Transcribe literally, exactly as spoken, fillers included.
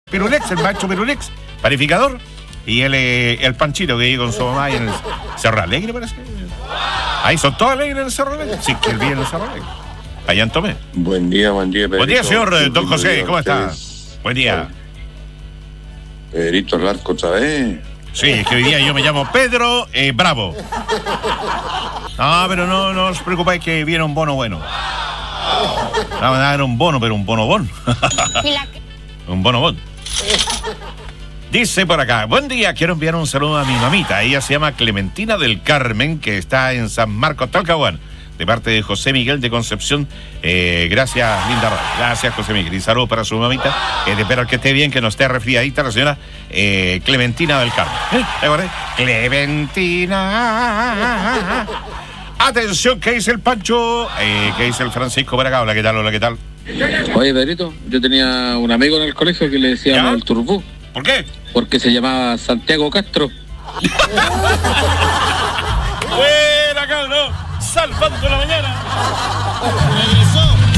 Pirulex, el macho Pirulex, panificador. Y el, eh, el Panchito que vive con su mamá ahí en el Cerro Alegre, parece. Ahí son todos alegres en el Cerro Alegre. Sí, que él vive en el Cerro Alegre. Allá en Tomé. Buen día, buen día, Pedrito. Buen día, señor Buen don José, día, ¿cómo está? ustedes. Buen día. Pedrito Larco otra vez. Sí, es que hoy día yo me llamo Pedro eh, Bravo. No, pero no, no os preocupéis que viene un bono bueno. Vamos a dar un bono, pero un bono bon. Un bono bon. Dice por acá, buen día, quiero enviar un saludo a mi mamita. Ella se llama Clementina del Carmen, que está en San Marcos, Talcahuano. De parte de José Miguel de Concepción. Eh, gracias, linda. Gracias, José Miguel. Y saludos para su mamita. Eh, de esperar que esté bien, que no esté resfriadita la señora eh, Clementina del Carmen. ¿Eh? ¿Te acordás? Clementina. Atención, ¿qué dice el Pancho? Eh, ¿Qué dice el Francisco por acá? Hola, ¿qué tal? Hola, ¿qué tal? Oye, Pedrito, yo tenía un amigo en el colegio que le decíamos el Turbú. ¿Por qué? Porque se llamaba Santiago Castro. Buena, cabrón. Salvando la mañana. Regresó.